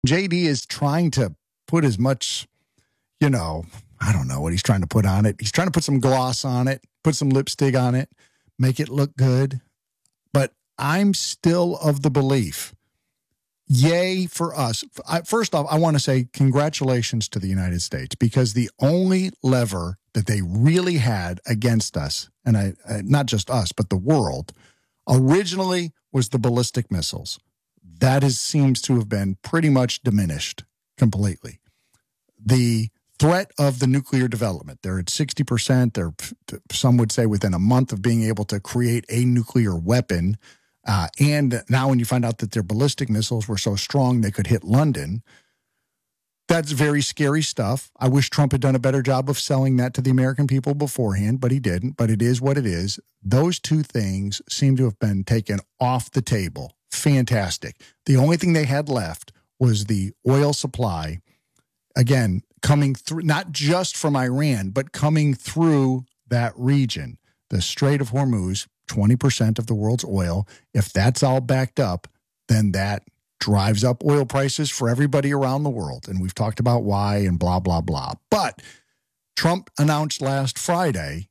JD is trying to put as much, I don't know what he's trying to put on it. He's trying to put some gloss on it, put some lipstick on it, make it look good. But I'm still of the belief, yay for us. First off, I want to say congratulations to the United States, because the only lever that they really had against us, and I not just us, but the world, originally was the ballistic missiles. That seems to have been pretty much diminished completely. The threat of the nuclear development, they're at 60%. They're, some would say, within a month of being able to create a nuclear weapon. And now when you find out that their ballistic missiles were so strong they could hit London, that's very scary stuff. I wish Trump had done a better job of selling that to the American people beforehand, but he didn't. But it is what it is. Those two things seem to have been taken off the table. Fantastic. The only thing they had left was the oil supply, again, coming through, not just from Iran, but coming through that region. The Strait of Hormuz, 20% of the world's oil. If that's all backed up, then that drives up oil prices for everybody around the world. And we've talked about why and blah, blah, blah. But Trump announced last Friday,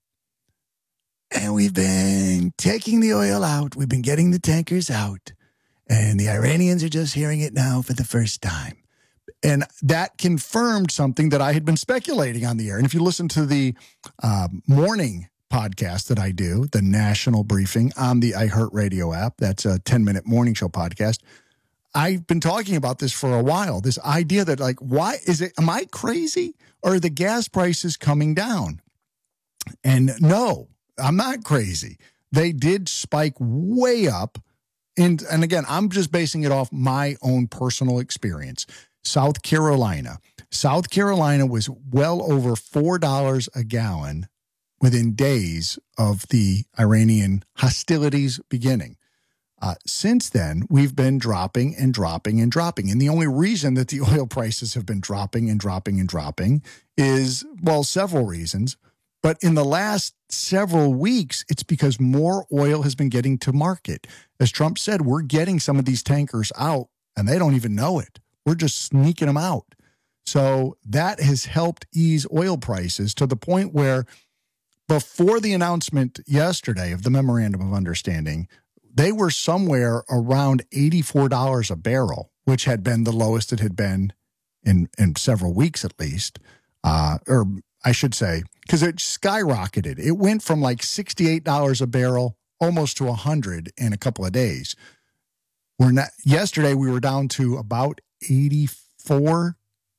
and we've been taking the oil out. We've been getting the tankers out. And the Iranians are just hearing it now for the first time. And that confirmed something that I had been speculating on the air. And if you listen to the morning podcast that I do, the National Briefing on the iHeartRadio app, that's a 10-minute morning show podcast, I've been talking about this for a while, this idea that, like, why is it, am I crazy? Or are the gas prices coming down? And no, I'm not crazy. They did spike way up. And again, I'm just basing it off my own personal experience. South Carolina was well over $4 a gallon within days of the Iranian hostilities beginning. Since then, we've been dropping and dropping and dropping. And the only reason that the oil prices have been dropping and dropping and dropping is, well, several reasons. But in the last several weeks, it's because more oil has been getting to market. As Trump said, we're getting some of these tankers out, and they don't even know it. We're just sneaking them out. So that has helped ease oil prices to the point where before the announcement yesterday of the Memorandum of Understanding, they were somewhere around $84 a barrel, which had been the lowest it had been in several weeks at least. Or I should say, because it skyrocketed. It went from like $68 a barrel almost to $100 in a couple of days. Yesterday we were down to about $85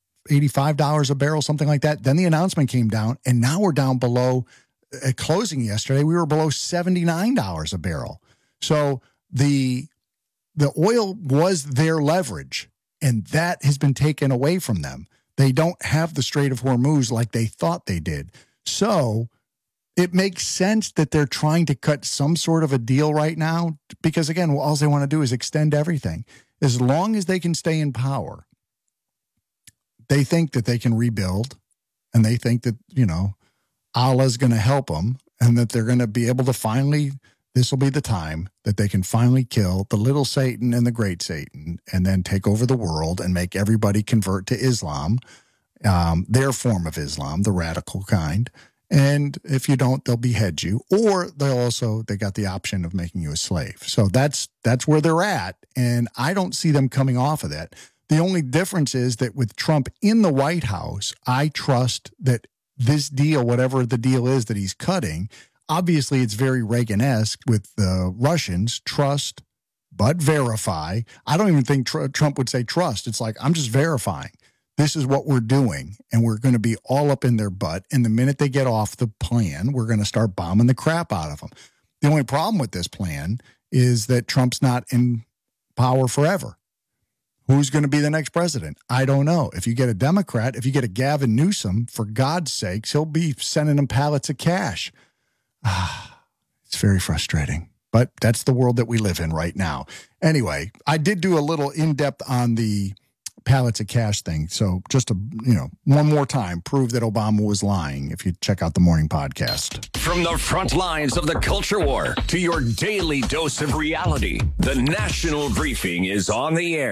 a barrel, something like that. Then the announcement came down, and now we're down below, at closing yesterday, we were below $79 a barrel. So the oil was their leverage, and that has been taken away from them. They don't have the Strait of Hormuz like they thought they did. So it makes sense that they're trying to cut some sort of a deal right now because, again, all they want to do is extend everything. As long as they can stay in power, they think that they can rebuild, and they think that, Allah's going to help them, and that they're going to be able to finally, this will be the time that they can finally kill the little Satan and the great Satan, and then take over the world and make everybody convert to Islam, their form of Islam, the radical kind. And if you don't, they'll behead you, or they got the option of making you a slave. So that's where they're at. And I don't see them coming off of that. The only difference is that with Trump in the White House, I trust that this deal, whatever the deal is that he's cutting, obviously it's very Reagan-esque with the Russians, trust, but verify. I don't even think Trump would say trust. It's like, I'm just verifying. This is what we're doing, and we're going to be all up in their butt. And the minute they get off the plan, we're going to start bombing the crap out of them. The only problem with this plan is that Trump's not in power forever. Who's going to be the next president? I don't know. If you get a Democrat, if you get a Gavin Newsom, for God's sakes, he'll be sending them pallets of cash. It's very frustrating. But that's the world that we live in right now. Anyway, I did do a little in-depth on the pallets of cash thing. So just to, one more time, prove that Obama was lying if you check out the morning podcast. From the front lines of the culture war to your daily dose of reality, the National Briefing is on the air.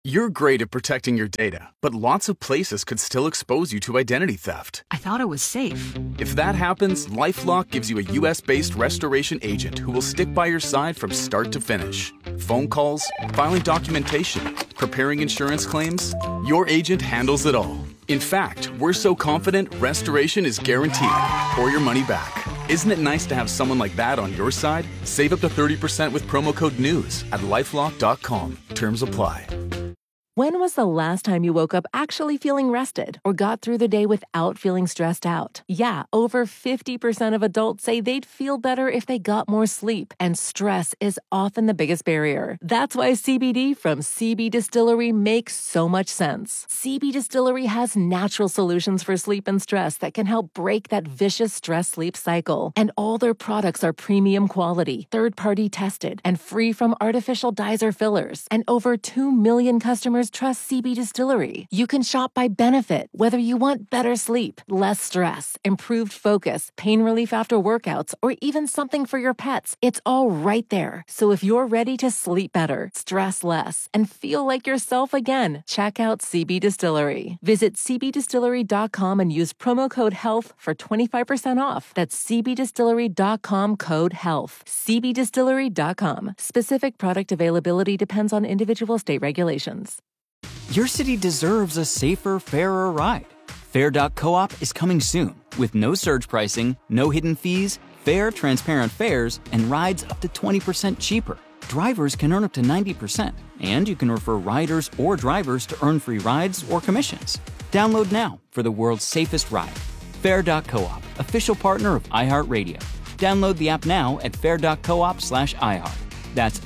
You're great at protecting your data, but lots of places could still expose you to identity theft. I thought it was safe. If that happens, LifeLock gives you a U.S.-based restoration agent who will stick by your side from start to finish. Phone calls, filing documentation, preparing insurance claims, your agent handles it all. In fact, we're so confident restoration is guaranteed or your money back. Isn't it nice to have someone like that on your side? Save up to 30% with promo code NEWS at LifeLock.com. Terms apply. When was the last time you woke up actually feeling rested or got through the day without feeling stressed out? Yeah, over 50% of adults say they'd feel better if they got more sleep, and stress is often the biggest barrier. That's why CBD from CB Distillery makes so much sense. CB Distillery has natural solutions for sleep and stress that can help break that vicious stress-sleep cycle. And all their products are premium quality, third-party tested, and free from artificial dyes or fillers. And over 2 million customers trust CB Distillery. You can shop by benefit, whether you want better sleep, less stress, improved focus, pain relief after workouts, or even something for your pets. It's all right there. So if you're ready to sleep better, stress less, and feel like yourself again, check out CB Distillery. Visit cbdistillery.com and use promo code HEALTH for 25% off. That's cbdistillery.com code HEALTH. cbdistillery.com. Specific product availability depends on individual state regulations. Your city deserves a safer, fairer ride. Fair.coop is coming soon with no surge pricing, no hidden fees, fair, transparent fares, and rides up to 20% cheaper. Drivers can earn up to 90%, and you can refer riders or drivers to earn free rides or commissions. Download now for the world's safest ride. Fair.coop, official partner of iHeartRadio. Download the app now at fair.coop/iHeart. That's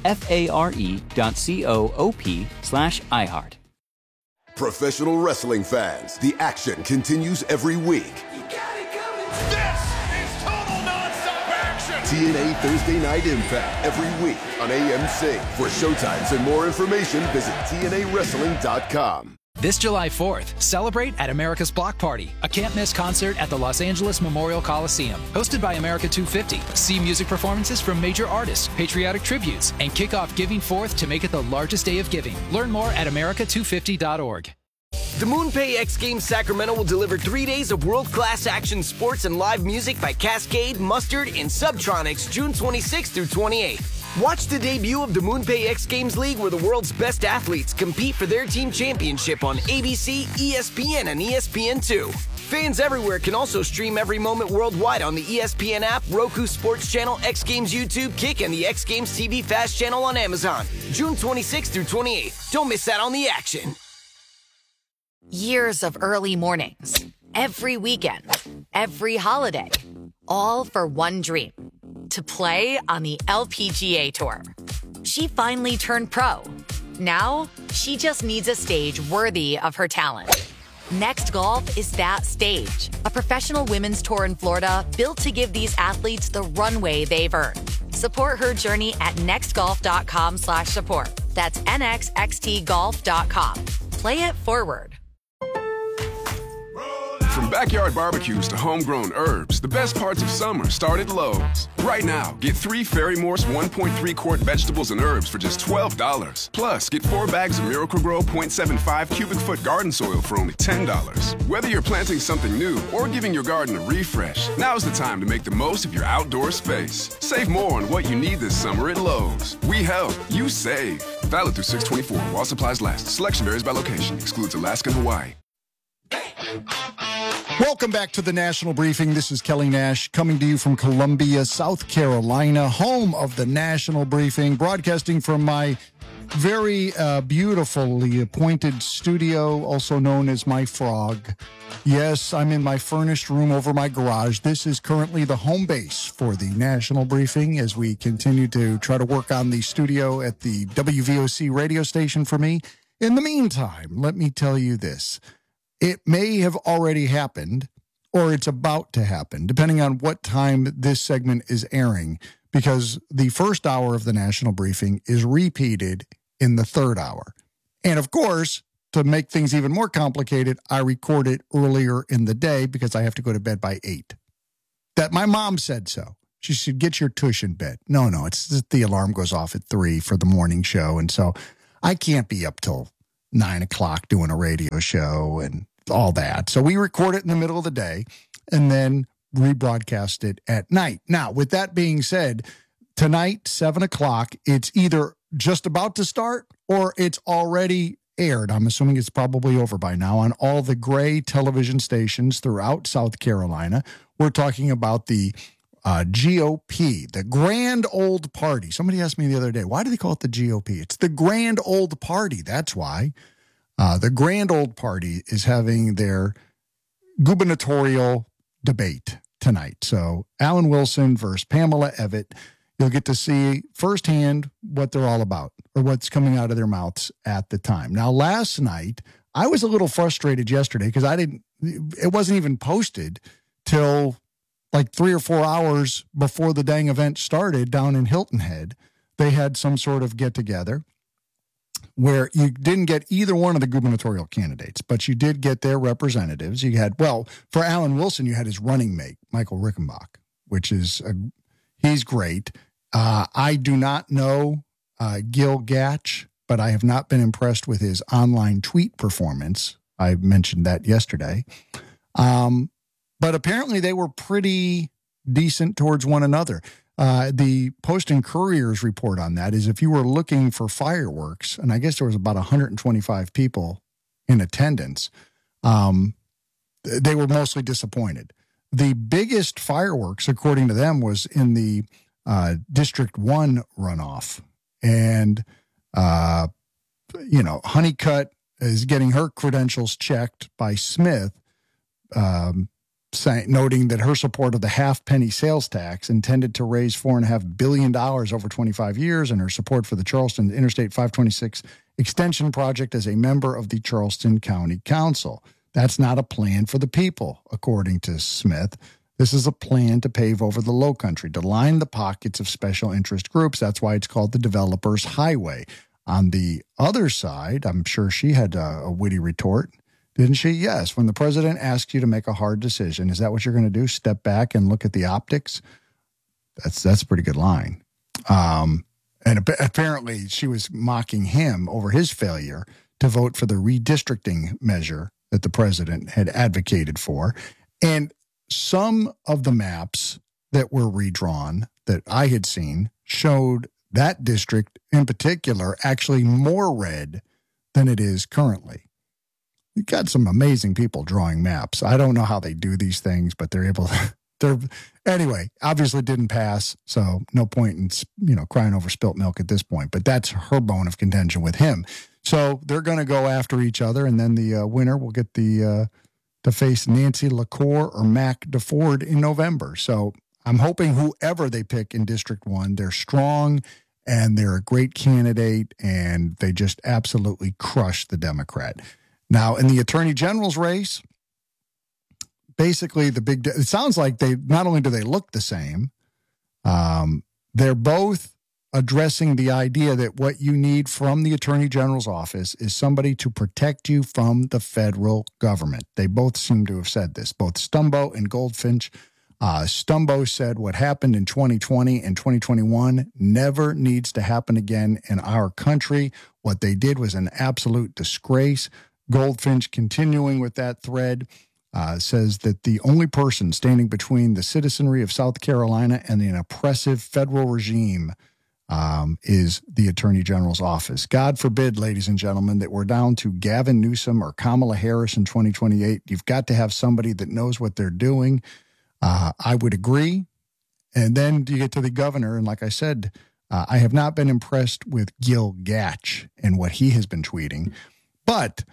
FARE.coop/iHeart. Professional wrestling fans, the action continues every week. This is total nonstop action! TNA Thursday Night Impact every week on AMC. For showtimes and more information, visit TNAWrestling.com. This July 4th, celebrate at America's Block Party, a can't-miss concert at the Los Angeles Memorial Coliseum. Hosted by America 250, see music performances from major artists, patriotic tributes, and kick off Giving Forth to make it the largest day of giving. Learn more at america250.org. The MoonPay X Games Sacramento will deliver 3 days of world-class action sports and live music by Cascade, Mustard, and Subtronics June 26th through 28th. Watch the debut of the MoonPay X Games League, where the world's best athletes compete for their team championship on ABC, ESPN, and ESPN2. Fans everywhere can also stream every moment worldwide on the ESPN app, Roku Sports Channel, X Games YouTube, Kick, and the X Games TV Fast Channel on Amazon. June 26th through 28th. Don't miss out on the action. Years of early mornings, every weekend, every holiday, all for one dream: to play on the LPGA Tour. She finally turned pro. Now, she just needs a stage worthy of her talent. Next Golf is that stage, a professional women's tour in Florida built to give these athletes the runway they've earned. Support her journey at nextgolf.com/support. That's nxxtgolf.com. Play it forward. From backyard barbecues to homegrown herbs, the best parts of summer start at Lowe's. Right now, get 3 Ferry Morse 1.3 quart vegetables and herbs for just $12. Plus, get 4 bags of Miracle-Gro 0.75 cubic foot garden soil for only $10. Whether you're planting something new or giving your garden a refresh, now's the time to make the most of your outdoor space. Save more on what you need this summer at Lowe's. We help, you save. Valid through 6/24 while supplies last. Selection varies by location. Excludes Alaska and Hawaii. Welcome back to the National Briefing. This is Kelly Nash coming to you from Columbia, South Carolina, home of the National Briefing, broadcasting from my very beautifully appointed studio, also known as my frog. Yes, I'm in my furnished room over my garage. This is currently the home base for the National Briefing as we continue to try to work on the studio at the WVOC radio station for me. In the meantime, let me tell you this. It may have already happened, or it's about to happen, depending on what time this segment is airing, because the first hour of the National Briefing is repeated in the third hour. And of course, to make things even more complicated, I record it earlier in the day because I have to go to bed by 8. That my mom said so. She said, get your tush in bed. No, it's the alarm goes off at 3 for the morning show. And so I can't be up till 9 o'clock doing a radio show and all that. So we record it in the middle of the day and then rebroadcast it at night. Now, with that being said, tonight, 7 o'clock, it's either just about to start or it's already aired. I'm assuming it's probably over by now on all the gray television stations throughout South Carolina. We're talking about the GOP, the Grand Old Party. Somebody asked me the other day, why do they call it the GOP? It's the Grand Old Party. That's why. The Grand Old Party is having their gubernatorial debate tonight. So Alan Wilson versus Pamela Evette. You'll get to see firsthand what they're all about or what's coming out of their mouths at the time. Now, last night, I was a little frustrated yesterday because it wasn't even posted till like 3 or 4 hours before the dang event started down in Hilton Head. They had some sort of get together where you didn't get either one of the gubernatorial candidates, but you did get their representatives. You had, well, for Alan Wilson, you had his running mate, Michael Rickenbach, which is, he's great. I do not know Gil Gatch, but I have not been impressed with his online tweet performance. I mentioned that yesterday. But apparently they were pretty decent towards one another. The Post and Courier's report on that is if you were looking for fireworks, and I guess there was about 125 people in attendance, they were mostly disappointed. The biggest fireworks, according to them, was in the District 1 runoff. And, Honeycutt is getting her credentials checked by Smith, noting that her support of the half-penny sales tax intended to raise $4.5 billion over 25 years and her support for the Charleston Interstate 526 extension project as a member of the Charleston County Council. That's not a plan for the people, according to Smith. This is a plan to pave over the low country, to line the pockets of special interest groups. That's why it's called the Developers Highway. On the other side, I'm sure she had a witty retort. Didn't she? Yes. When the president asks you to make a hard decision, is that what you're going to do? Step back and look at the optics? That's a pretty good line. And apparently she was mocking him over his failure to vote for the redistricting measure that the president had advocated for. And some of the maps that were redrawn that I had seen showed that district in particular actually more red than it is currently. You've got some amazing people drawing maps. I don't know how they do these things, but they're able to. Anyway, obviously didn't pass, so no point in crying over spilt milk at this point. But that's her bone of contention with him. So they're going to go after each other, and then the winner will get to face Nancy LaCour or Mac DeFord in November. So I'm hoping whoever they pick in District 1, they're strong and they're a great candidate, and they just absolutely crush the Democrat. Now, in the Attorney General's race, basically it sounds like they not only do they look the same, they're both addressing the idea that what you need from the Attorney General's office is somebody to protect you from the federal government. They both seem to have said this, both Stumbo and Goldfinch. Stumbo said what happened in 2020 and 2021 never needs to happen again in our country. What they did was an absolute disgrace. Goldfinch, continuing with that thread, says that the only person standing between the citizenry of South Carolina and an oppressive federal regime is the Attorney General's office. God forbid, ladies and gentlemen, that we're down to Gavin Newsom or Kamala Harris in 2028. You've got to have somebody that knows what they're doing. I would agree. And then you get to the governor, and like I said, I have not been impressed with Gil Gatch and what he has been tweeting. But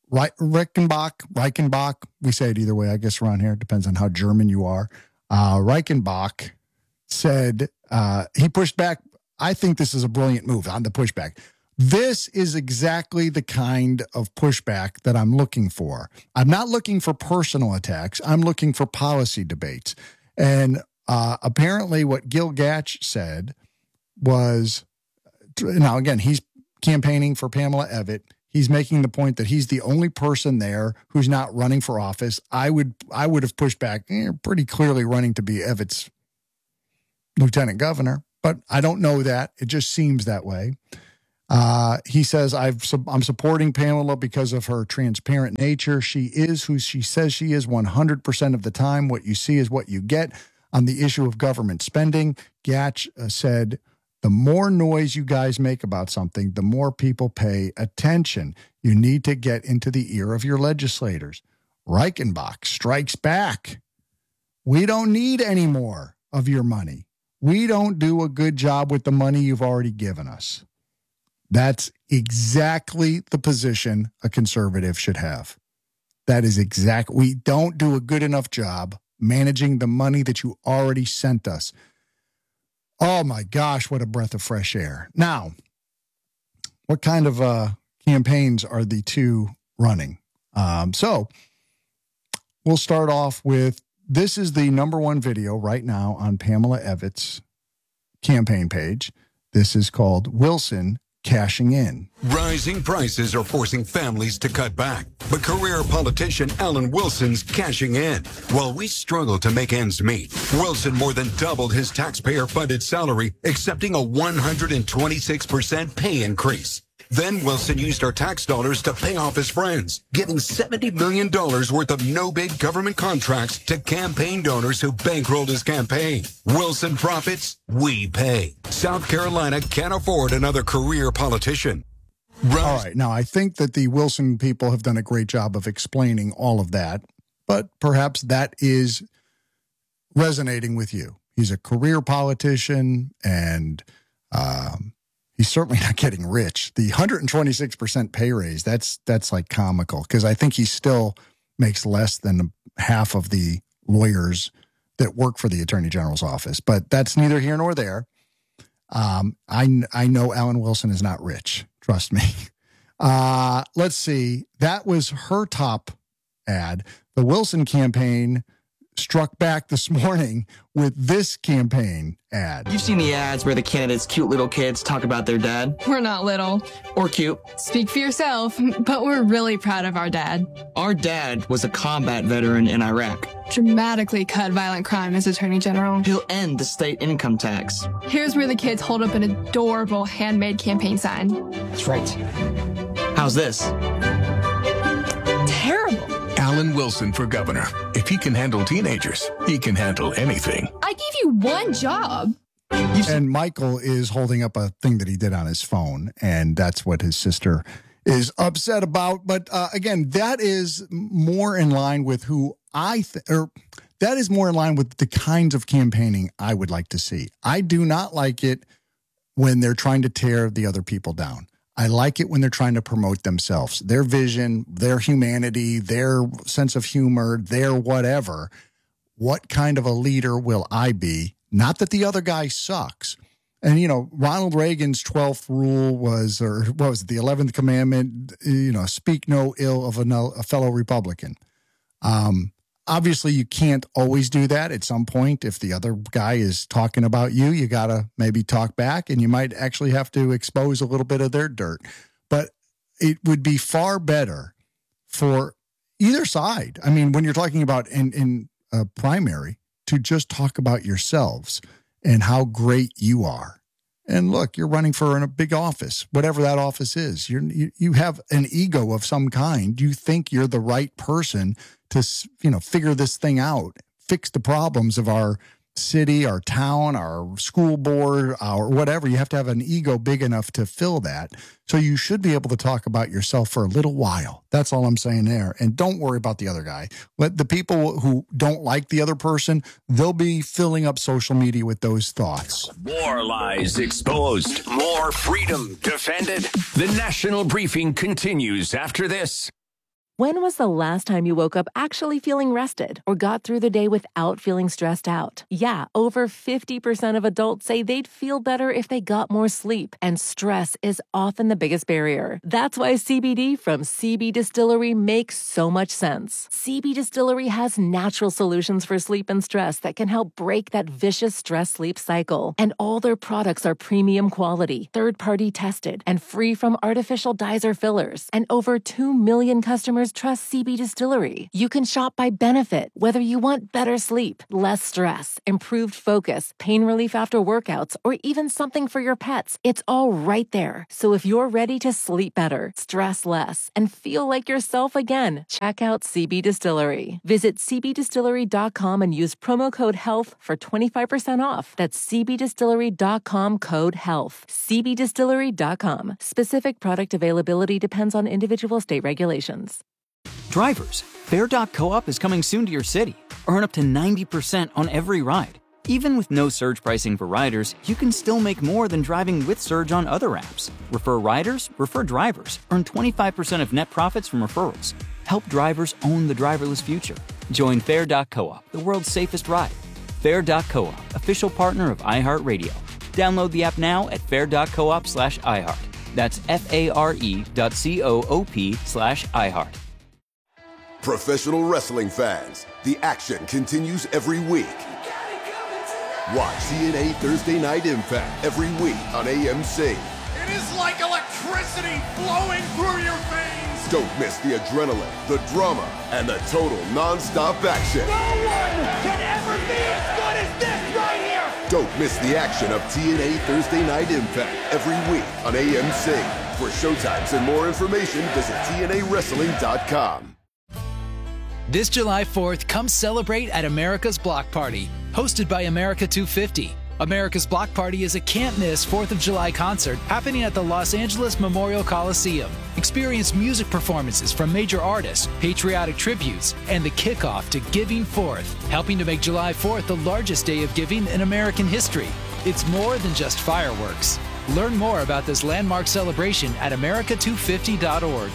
Reichenbach, we say it either way, I guess around here. It depends on how German you are. Reichenbach said he pushed back. I think this is a brilliant move on the pushback. This is exactly the kind of pushback that I'm looking for. I'm not looking for personal attacks. I'm looking for policy debates. And apparently what Gil Gatch said was, now again, he's campaigning for Pamela Evette. He's making the point that he's the only person there who's not running for office. I would have pushed back pretty clearly running to be Evette's lieutenant governor, but I don't know that. It just seems that way. He says, I'm supporting Pamela because of her transparent nature. She is who she says she is 100% of the time. What you see is what you get. On the issue of government spending, Gatch said, the more noise you guys make about something, the more people pay attention. You need to get into the ear of your legislators. Reichenbach strikes back. We don't need any more of your money. We don't do a good job with the money you've already given us. That's exactly the position a conservative should have. That is exact. We don't do a good enough job managing the money that you already sent us. Oh my gosh, what a breath of fresh air. Now, what kind of campaigns are the two running? So we'll start off with, this is the #1 video right now on Pamela Evitts' campaign page. This is called Wilson Cashing In. Rising prices are forcing families to cut back, but career politician Alan Wilson's cashing in. While we struggle to make ends meet, Wilson more than doubled his taxpayer-funded salary, accepting a 126% pay increase. Then Wilson used our tax dollars to pay off his friends, giving $70 million worth of no-bid government contracts to campaign donors who bankrolled his campaign. Wilson profits, we pay. South Carolina can't afford another career politician. All right. Now, I think that the Wilson people have done a great job of explaining all of that, but perhaps that is resonating with you. He's a career politician, and he's certainly not getting rich. The 126% pay raise, that's like comical, because I think he still makes less than half of the lawyers that work for the Attorney General's office. But that's neither here nor there. I know Alan Wilson is not rich. Trust me. Let's see. That was her top ad. The Wilson campaign struck back this morning with this campaign ad. You've seen the ads where the candidates' cute little kids talk about their dad. We're not little. Or cute. Speak for yourself, but we're really proud of our dad. Our dad was a combat veteran in Iraq. Dramatically cut violent crime as Attorney General. He'll end the state income tax. Here's where the kids hold up an adorable handmade campaign sign. That's right. How's this? Terrible. Alan Wilson for governor. If he can handle teenagers, he can handle anything. I gave you one job. And Michael is holding up a thing that he did on his phone, and that's what his sister is upset about. But again, that is more in line with who that is more in line with the kinds of campaigning I would like to see. I do not like it when they're trying to tear the other people down. I like it when they're trying to promote themselves, their vision, their humanity, their sense of humor, their whatever. What kind of a leader will I be? Not that the other guy sucks. And, Ronald Reagan's 12th rule was, or what was it, the 11th commandment, speak no ill of a fellow Republican. Obviously, you can't always do that. At some point, if the other guy is talking about you, you got to maybe talk back, and you might actually have to expose a little bit of their dirt. But it would be far better for either side. I mean, when you're talking about in a primary, to just talk about yourselves and how great you are. And look, you're running for a big office, whatever that office is. You have an ego of some kind. You think you're the right person to, figure this thing out, fix the problems of our city, our town, our school board, our whatever. You have to have an ego big enough to fill that. So you should be able to talk about yourself for a little while. That's all I'm saying there. And don't worry about the other guy. Let the people who don't like the other person, they'll be filling up social media with those thoughts. More lies exposed. More freedom defended. The national briefing continues after this. When was the last time you woke up actually feeling rested or got through the day without feeling stressed out? Yeah, over 50% of adults say they'd feel better if they got more sleep, and stress is often the biggest barrier. That's why CBD from CB Distillery makes so much sense. CB Distillery has natural solutions for sleep and stress that can help break that vicious stress-sleep cycle. And all their products are premium quality, third-party tested, and free from artificial dyes or fillers. And over 2 million customers customers trust CB Distillery. You can shop by benefit, whether you want better sleep, less stress, improved focus, pain relief after workouts, or even something for your pets. It's all right there. So if you're ready to sleep better, stress less, and feel like yourself again, check out CB Distillery. Visit cbdistillery.com and use promo code HEALTH for 25% off. That's cbdistillery.com, code HEALTH. cbdistillery.com. Specific product availability depends on individual state regulations. Drivers, Fair.coop is coming soon to your city. Earn up to 90% on every ride. Even with no surge pricing for riders, you can still make more than driving with Surge on other apps. Refer riders, refer drivers. Earn 25% of net profits from referrals. Help drivers own the driverless future. Join Fair.coop, the world's safest ride. Fair.coop, official partner of iHeartRadio. Download the app now at fair.coop/iHeart. That's FARE.coop/iHeart. Professional wrestling fans, the action continues every week. Watch TNA Thursday Night Impact every week on AMC. It is like electricity flowing through your veins. Don't miss the adrenaline, the drama, and the total non-stop action. No one can ever be as good as this right here. Don't miss the action of TNA Thursday Night Impact every week on AMC. For showtimes and more information, visit TNAWrestling.com. This July 4th, come celebrate at America's Block Party, hosted by America 250. America's Block Party is a can't-miss 4th of July concert happening at the Los Angeles Memorial Coliseum. Experience music performances from major artists, patriotic tributes, and the kickoff to Giving Forth, helping to make July 4th the largest day of giving in American history. It's more than just fireworks. Learn more about this landmark celebration at america250.org.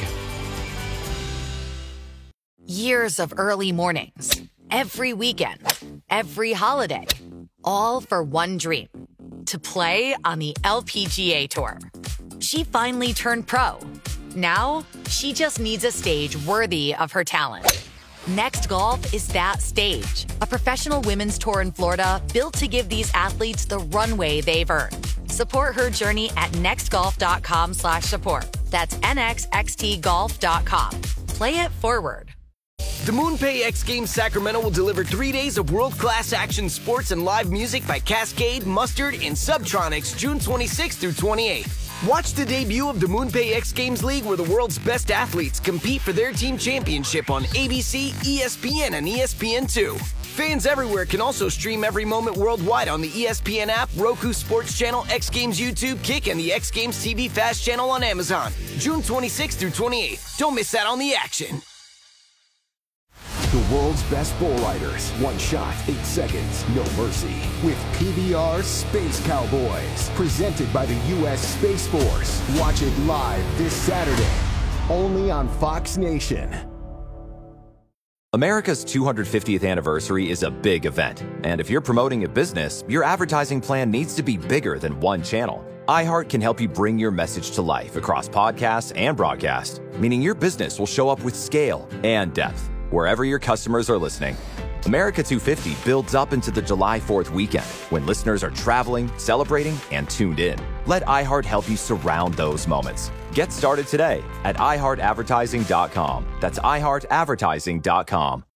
Years of early mornings, every weekend, every holiday, all for one dream, to play on the LPGA Tour. She finally turned pro. Now, she just needs a stage worthy of her talent. Next Golf is that stage, a professional women's tour in Florida built to give these athletes the runway they've earned. Support her journey at nextgolf.com/support. That's nxxtgolf.com. Play it forward. The MoonPay X Games Sacramento will deliver 3 days of world-class action sports and live music by Cascade, Mustard, and Subtronics June 26th through 28th. Watch the debut of the MoonPay X Games League, where the world's best athletes compete for their team championship on ABC, ESPN, and ESPN2. Fans everywhere can also stream every moment worldwide on the ESPN app, Roku Sports Channel, X Games YouTube, Kick, and the X Games TV Fast channel on Amazon. June 26th through 28th. Don't miss out on the action. The world's best bull riders. One shot, 8 seconds, no mercy. With PBR Space Cowboys. Presented by the U.S. Space Force. Watch it live this Saturday. Only on Fox Nation. America's 250th anniversary is a big event. And if you're promoting a business, your advertising plan needs to be bigger than one channel. iHeart can help you bring your message to life across podcasts and broadcast, meaning your business will show up with scale and depth wherever your customers are listening. America 250 builds up into the July 4th weekend when listeners are traveling, celebrating, and tuned in. Let iHeart help you surround those moments. Get started today at iHeartAdvertising.com. That's iHeartAdvertising.com.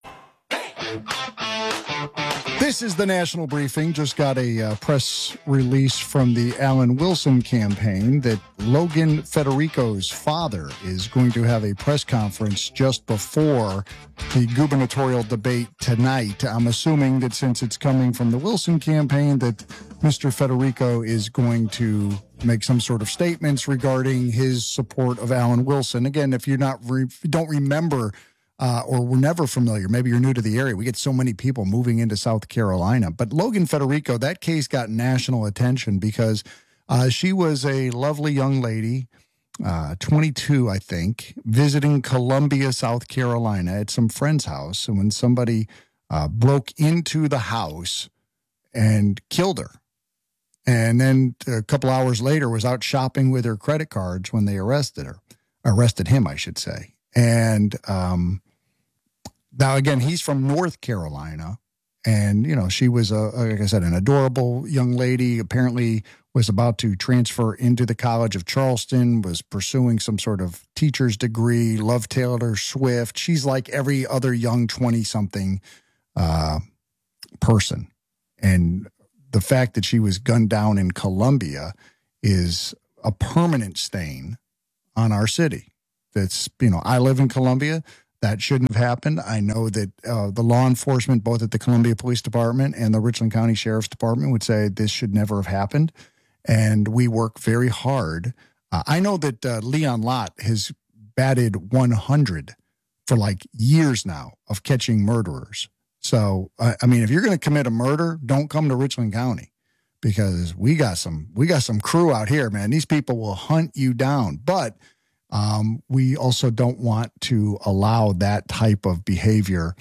This is the National Briefing. Just got a press release from the Alan Wilson campaign that Logan Federico's father is going to have a press conference just before the gubernatorial debate tonight. I'm assuming that since it's coming from the Wilson campaign that Mr. Federico is going to make some sort of statements regarding his support of Alan Wilson. Again, if you're not don't remember or were never familiar, maybe you're new to the area, we get so many people moving into South Carolina. But Logan Federico, that case got national attention because she was a lovely young lady, 22, I think, visiting Columbia, South Carolina at some friend's house. And when somebody broke into the house and killed her, and then a couple hours later was out shopping with her credit cards when they arrested him, I should say. And now, again, he's from North Carolina, And, you know, she was, like I said, an adorable young lady, apparently was about to transfer into the College of Charleston, was pursuing some sort of teacher's degree, loved Taylor Swift. She's like every other young 20-something person. And the fact that she was gunned down in Columbia is a permanent stain on our city. That's, you know, I live in Columbia. That shouldn't have happened. I know that the law enforcement, both at the Columbia Police Department and the Richland County Sheriff's Department, would say this should never have happened. And we work very hard. I know that Leon Lott has batted 100 for like years now of catching murderers. So, I mean, if you're going to commit a murder, don't come to Richland County, because we got some crew out here, man. These people will hunt you down. But we also don't want to allow that type of behavior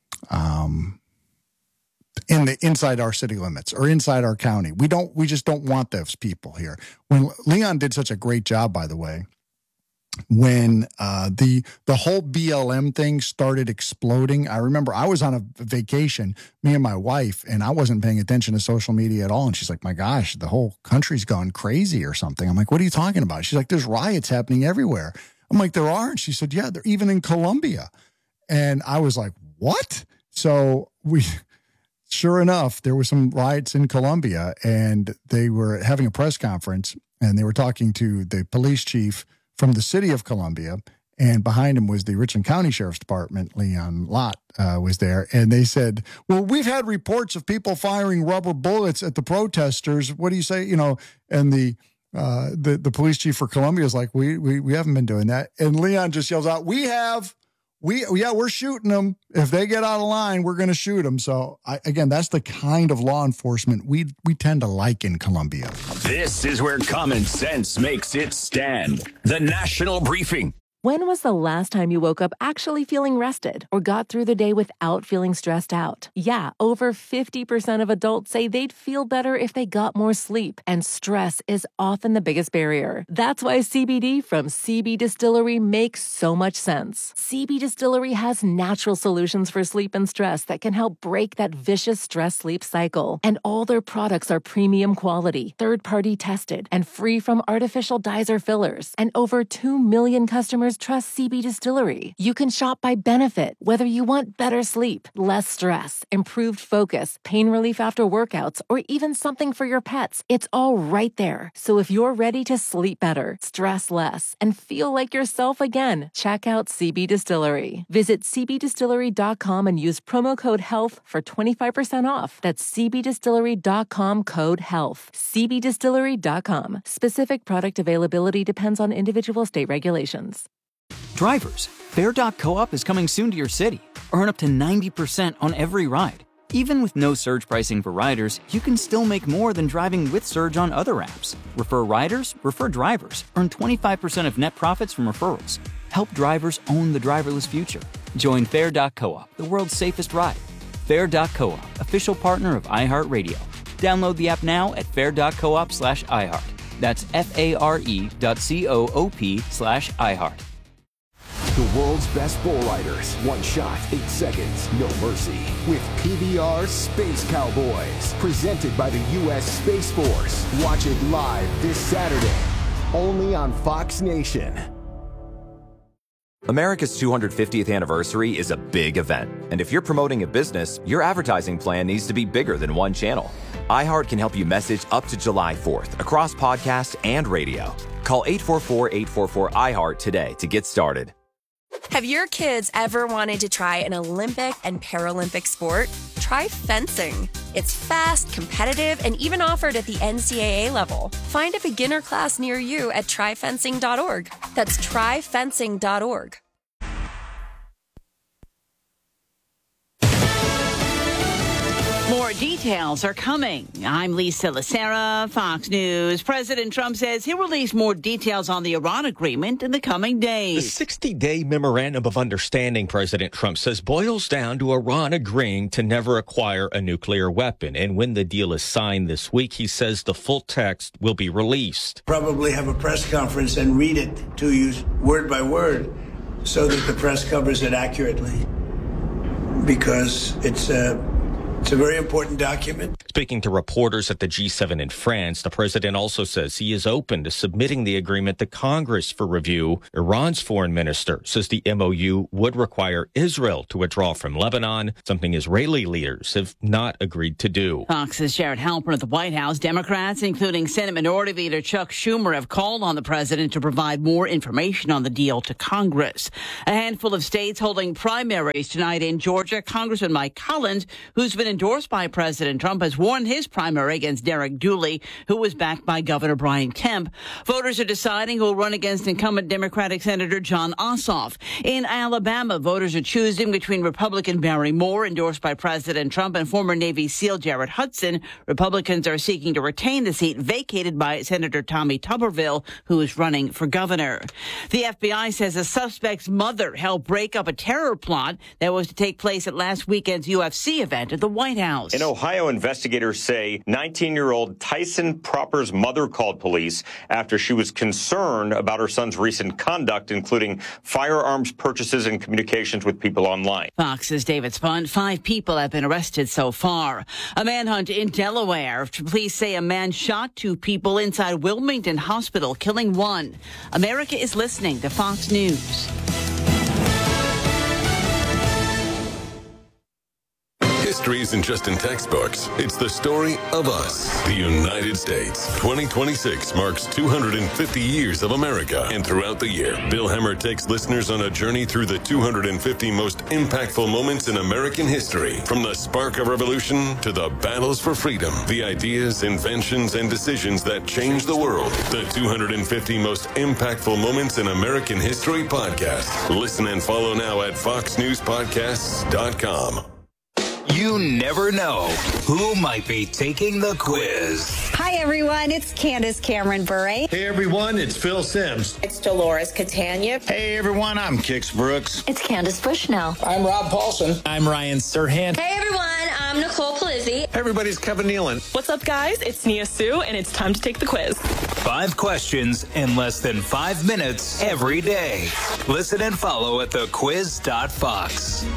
inside our city limits or inside our county. We just don't want those people here. When Leon did such a great job, by the way, when the whole BLM thing started exploding. I remember I was on a vacation, me and my wife, and I wasn't paying attention to social media at all. And she's like, my gosh, the whole country's gone crazy or something. I'm like, what are you talking about? She's like, there's riots happening everywhere. I'm like, there are? And she said, yeah, they're even in Columbia. And I was like, what? So sure enough, there were some riots in Columbia, and they were having a press conference, and they were talking to the police chief from the city of Columbia, and behind him was the Richland County Sheriff's Department. Leon Lott was there, and they said, well, we've had reports of people firing rubber bullets at the protesters. What do you say? You know, and the police chief for Columbia is like, we haven't been doing that. And Leon just yells out, we're shooting them. If they get out of line, we're going to shoot them. So again, that's the kind of law enforcement we tend to like in Columbia. This is where common sense makes its stand. The National Briefing. When was the last time you woke up actually feeling rested or got through the day without feeling stressed out? Yeah, over 50% of adults say they'd feel better if they got more sleep, and stress is often the biggest barrier. That's why CBD from CB Distillery makes so much sense. CB Distillery has natural solutions for sleep and stress that can help break that vicious stress-sleep cycle. And all their products are premium quality, third-party tested, and free from artificial dyes or fillers. And over 2 million customers trust CB Distillery. You can shop by benefit, whether you want better sleep, less stress, improved focus, pain relief after workouts, or even something for your pets. It's all right there. So if you're ready to sleep better, stress less, and feel like yourself again, check out CB Distillery. Visit cbdistillery.com and use promo code HEALTH for 25% off. That's cbdistillery.com, code HEALTH. cbdistillery.com. Specific product availability depends on individual state regulations. Drivers, Fair.coop is coming soon to your city. Earn up to 90% on every ride. Even with no surge pricing for riders, you can still make more than driving with Surge on other apps. Refer riders, refer drivers. Earn 25% of net profits from referrals. Help drivers own the driverless future. Join Fair.coop, the world's safest ride. Fair.coop, official partner of iHeartRadio. Download the app now at fair.coop/iHeart. That's FARE.coop/iHeart. The world's best bull riders. One shot, 8 seconds, no mercy. With PBR Space Cowboys. Presented by the U.S. Space Force. Watch it live this Saturday. Only on Fox Nation. America's 250th anniversary is a big event. And if you're promoting a business, your advertising plan needs to be bigger than one channel. iHeart can help you message up to July 4th across podcasts and radio. Call 844-844-iHeart today to get started. Have your kids ever wanted to try an Olympic and Paralympic sport? Try fencing. It's fast, competitive, and even offered at the NCAA level. Find a beginner class near you at tryfencing.org. That's tryfencing.org. More details are coming. I'm Lisa Lacera, Fox News. President Trump says he'll release more details on the Iran agreement in the coming days. The 60-day memorandum of understanding, President Trump says, boils down to Iran agreeing to never acquire a nuclear weapon. And when the deal is signed this week, he says the full text will be released. Probably have a press conference and read it to you word by word so that the press covers it accurately, because it's It's a very important document. Speaking to reporters at the G7 in France, the president also says he is open to submitting the agreement to Congress for review. Iran's foreign minister says the MOU would require Israel to withdraw from Lebanon, something Israeli leaders have not agreed to do. Fox's Jared Halpern at the White House. Democrats, including Senate Minority Leader Chuck Schumer, have called on the president to provide more information on the deal to Congress. A handful of states holding primaries tonight in Georgia. Congressman Mike Collins, who's been endorsed by President Trump, has won his primary against Derek Dooley, who was backed by Governor Brian Kemp. Voters are deciding who will run against incumbent Democratic Senator John Ossoff. In Alabama, voters are choosing between Republican Barry Moore, endorsed by President Trump, and former Navy SEAL Jared Hudson. Republicans are seeking to retain the seat vacated by Senator Tommy Tuberville, who is running for governor. The FBI says a suspect's mother helped break up a terror plot that was to take place at last weekend's UFC event at the White House. In Ohio, investigators say 19-year-old Tyson Propper's mother called police after she was concerned about her son's recent conduct, including firearms purchases and communications with people online. Fox's David Spunt. 5 people have been arrested so far. A manhunt in Delaware. Police say a man shot 2 people inside Wilmington Hospital, killing 1. America is listening to Fox News. History isn't just in textbooks. It's the story of us, the United States. 2026 marks 250 years of America. And throughout the year, Bill Hemmer takes listeners on a journey through the 250 most impactful moments in American history. From the spark of revolution to the battles for freedom, the ideas, inventions, and decisions that changed the world. The 250 most impactful moments in American history podcast. Listen and follow now at foxnewspodcasts.com. You never know who might be taking the quiz. Hi, everyone. It's Candace Cameron Bure. Hey, everyone. It's Phil Sims. It's Dolores Catania. Hey, everyone. I'm Kix Brooks. It's Candace Bushnell. I'm Rob Paulson. I'm Ryan Serhant. Hey, everyone. I'm Nicole Palizzi. Hey, everybody's Kevin Nealon. What's up, guys? It's Nia Sue, and it's time to take the quiz. 5 questions in less than 5 minutes every day. Listen and follow at thequiz.fox.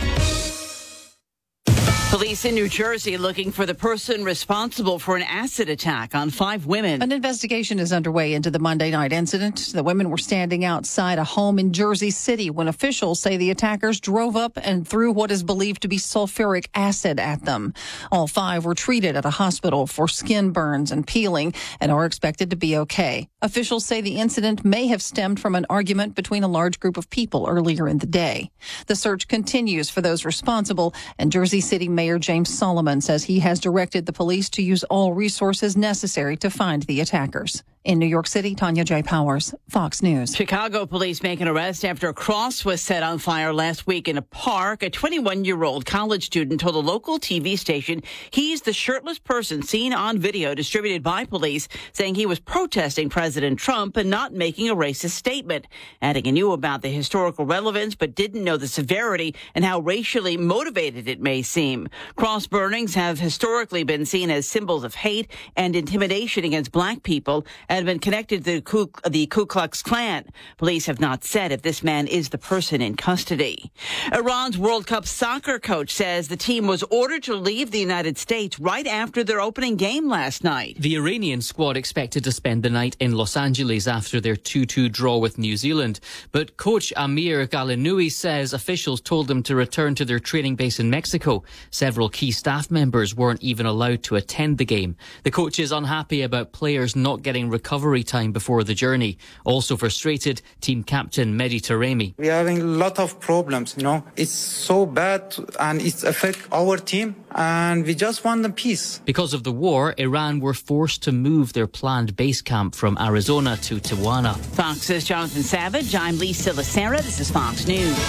Police in New Jersey looking for the person responsible for an acid attack on 5 women. An investigation is underway into the Monday night incident. The women were standing outside a home in Jersey City when officials say the attackers drove up and threw what is believed to be sulfuric acid at them. All 5 were treated at a hospital for skin burns and peeling and are expected to be okay. Officials say the incident may have stemmed from an argument between a large group of people earlier in the day. The search continues for those responsible, and Jersey City Mayor James Solomon says he has directed the police to use all resources necessary to find the attackers. In New York City, Tanya J. Powers, Fox News. Chicago police make an arrest after a cross was set on fire last week in a park. A 21-year-old college student told a local TV station he's the shirtless person seen on video distributed by police, saying he was protesting President Trump and not making a racist statement, adding he knew about the historical relevance but didn't know the severity and how racially motivated it may seem. Cross burnings have historically been seen as symbols of hate and intimidation against black people and have been connected to the Ku Klux Klan. Police have not said if this man is the person in custody. Iran's World Cup soccer coach says the team was ordered to leave the United States right after their opening game last night. The Iranian squad expected to spend the night in Los Angeles after their 2-2 draw with New Zealand. But coach Amir Galinoui says officials told them to return to their training base in Mexico. Several key staff members weren't even allowed to attend the game. The coach is unhappy about players not getting recovery time before the journey. Also frustrated, team captain Mehdi Taremi. We are having a lot of problems, It's so bad and it affects our team and we just want the peace. Because of the war, Iran were forced to move their planned base camp from Arizona to Tijuana. Fox's Jonathan Savage. I'm Lisa Lacera. This is Fox News.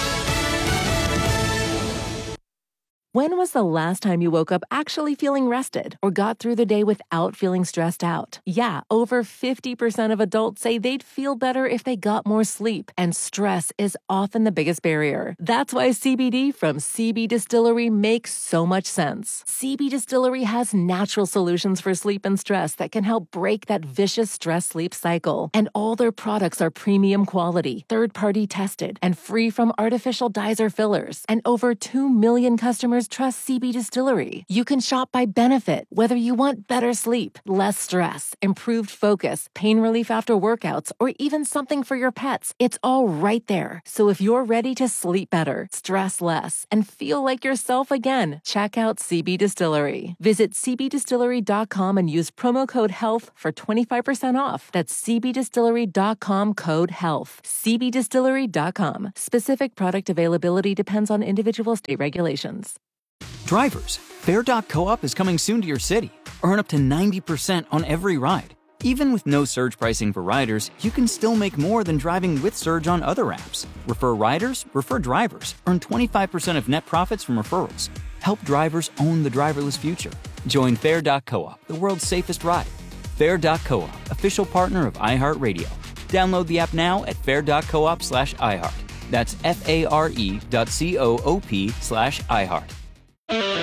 When was the last time you woke up actually feeling rested or got through the day without feeling stressed out? Yeah, over 50% of adults say they'd feel better if they got more sleep, and stress is often the biggest barrier. That's why CBD from CB Distillery makes so much sense. CB Distillery has natural solutions for sleep and stress that can help break that vicious stress-sleep cycle. And all their products are premium quality, third-party tested, and free from artificial dyes or fillers. And over 2 million customers customers trust CB Distillery. You can shop by benefit, whether you want better sleep, less stress, improved focus, pain relief after workouts, or even something for your pets. It's all right there. So if you're ready to sleep better, stress less, and feel like yourself again, check out CB Distillery. Visit cbdistillery.com and use promo code HEALTH for 25% off. That's cbdistillery.com code HEALTH. cbdistillery.com. Specific product availability depends on individual state regulations. Drivers, Fare.coop is coming soon to your city. Earn up to 90% on every ride. Even with no surge pricing for riders, you can still make more than driving with Surge on other apps. Refer riders, refer drivers. Earn 25% of net profits from referrals. Help drivers own the driverless future. Join Fare.coop, the world's safest ride. Fare.coop, official partner of iHeartRadio. Download the app now at fare.coop/iHeart. That's FARE.coop/iHeart.